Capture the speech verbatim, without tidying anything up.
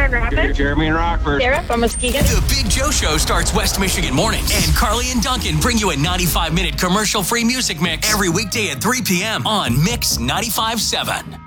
Grand Rapids. Jeremy in Rockford. Sarah from Muskegon. The Big Joe Show starts West Michigan mornings, and Carly and Duncan bring you a ninety-five minute commercial-free music mix every weekday at three p.m. on Mix ninety-five point seven.